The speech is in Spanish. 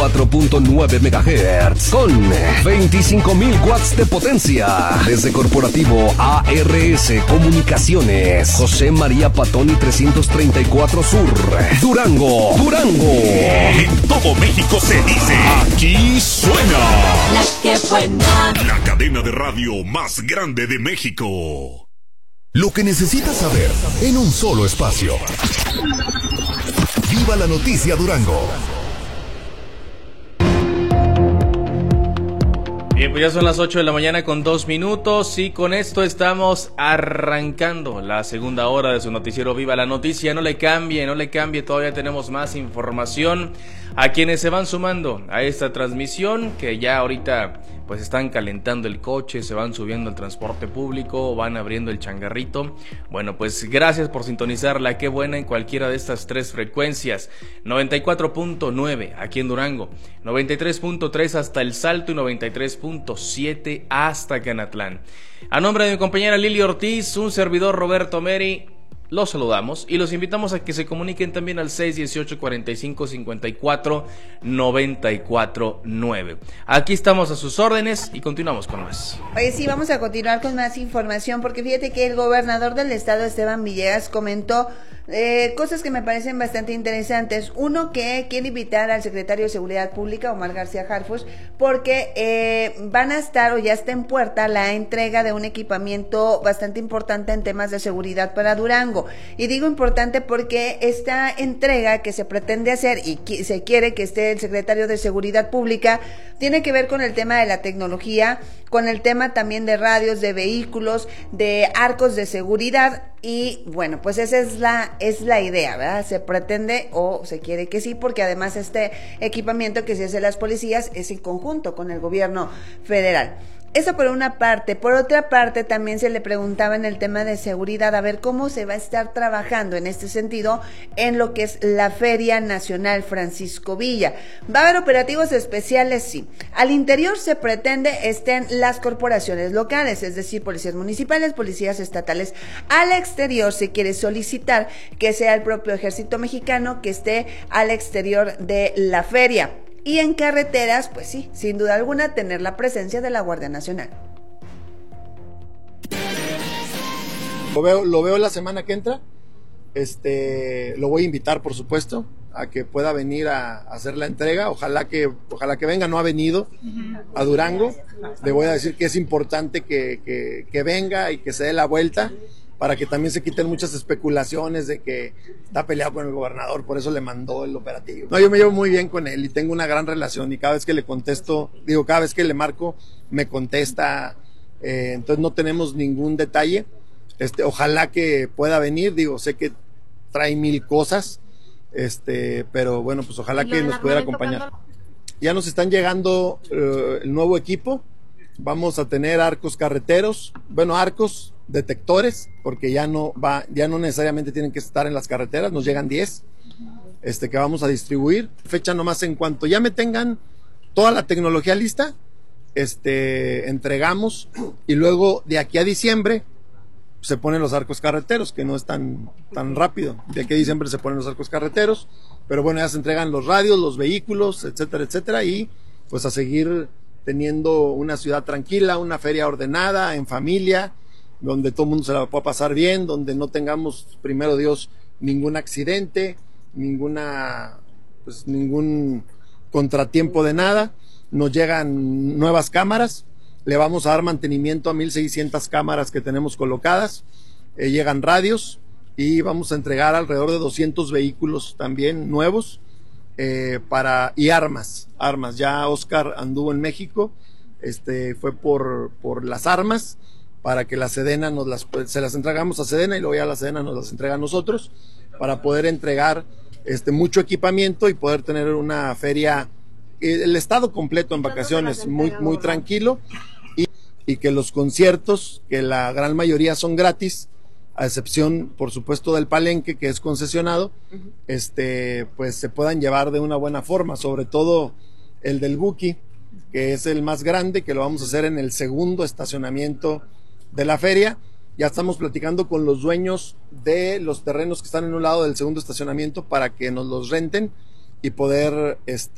94.9 MHz con 25.000 watts de potencia. Desde Corporativo ARS Comunicaciones, José María Patoni 334 Sur, Durango. En todo México se dice, aquí suena La que buena. La cadena de radio más grande de México. Lo que necesitas saber en un solo espacio. Viva la noticia Durango. Bien, pues ya son las 8 de la mañana con 2 minutos y con esto estamos arrancando la segunda hora de su noticiero Viva la Noticia. No le cambie, todavía tenemos más información. A quienes se van sumando a esta transmisión, que ya ahorita pues están calentando el coche, se van subiendo al transporte público, van abriendo el changarrito. Bueno, pues gracias por sintonizar La Qué Buena en cualquiera de estas tres frecuencias. 94.9 aquí en Durango, 93.3 hasta El Salto y 93.7 hasta Canatlán. A nombre de mi compañera Lili Ortiz, un servidor Roberto Meri, los saludamos y los invitamos a que se comuniquen también al 618-45-54-94-9. Aquí estamos a sus órdenes y continuamos con más. Oye, sí, vamos a continuar con más información porque fíjate que el gobernador del estado, Esteban Villegas, comentó cosas que me parecen bastante interesantes. Uno, que quiere invitar al secretario de Seguridad Pública, Omar García Harfuch, porque van a estar o ya está en puerta la entrega de un equipamiento bastante importante en temas de seguridad para Durango. Y digo importante porque esta entrega que se pretende hacer y se quiere que esté el secretario de Seguridad Pública tiene que ver con el tema de la tecnología, con el tema también de radios, de vehículos, de arcos de seguridad. Y bueno, pues esa es la idea, ¿verdad? Se pretende o se quiere que sí, porque además este equipamiento que se hace las policías es en conjunto con el gobierno federal. Eso por una parte. Por otra parte, también se le preguntaba en el tema de seguridad, a ver cómo se va a estar trabajando en este sentido en lo que es la Feria Nacional Francisco Villa. ¿Va a haber operativos especiales? Sí. Al interior se pretende estén las corporaciones locales, es decir, policías municipales, policías estatales. Al exterior se quiere solicitar que sea el propio Ejército Mexicano que esté al exterior de la feria. Y en carreteras, pues sí, sin duda alguna, tener la presencia de la Guardia Nacional. Lo veo la semana que entra. Lo voy a invitar, por supuesto, a que pueda venir a hacer la entrega. Ojalá que venga. No ha venido a Durango. Le voy a decir que es importante que venga y que se dé la vuelta, para que también se quiten muchas especulaciones de que está peleado con el gobernador, por eso le mandó el operativo. No, yo me llevo muy bien con él y tengo una gran relación, y cada vez que le contesto, cada vez que le marco, me contesta, entonces no tenemos ningún detalle. Ojalá que pueda venir, sé que trae 1000 cosas, pero bueno, pues ojalá que nos pudiera acompañar. Ya nos están llegando el nuevo equipo. Vamos a tener arcos carreteros, arcos detectores, porque ya no necesariamente tienen que estar en las carreteras. Nos llegan 10 que vamos a distribuir. Fecha nomás, en cuanto ya me tengan toda la tecnología lista, entregamos, y luego de aquí a diciembre se ponen los arcos carreteros, que no es tan rápido. De aquí a diciembre se ponen los arcos carreteros, pero bueno, ya se entregan los radios, los vehículos, etcétera, y pues a seguir teniendo una ciudad tranquila, una feria ordenada, en familia, donde todo el mundo se la pueda pasar bien, donde no tengamos, primero Dios, ningún accidente, ningún contratiempo de nada. Nos llegan nuevas cámaras, le vamos a dar mantenimiento a 1,600 cámaras que tenemos colocadas, llegan radios, y vamos a entregar alrededor de 200 vehículos también nuevos, y armas. Ya Oscar anduvo en México, fue por las armas, para que la Sedena se las entregamos a Sedena, y luego ya la Sedena nos las entrega a nosotros, para poder entregar mucho equipamiento y poder tener una feria, el estado completo en vacaciones, muy tranquilo, y que los conciertos, que la gran mayoría son gratis, a excepción, por supuesto, del Palenque, que es concesionado, pues se puedan llevar de una buena forma, sobre todo el del Buki, que es el más grande, que lo vamos a hacer en el segundo estacionamiento de la feria. Ya estamos platicando con los dueños de los terrenos que están en un lado del segundo estacionamiento para que nos los renten y poder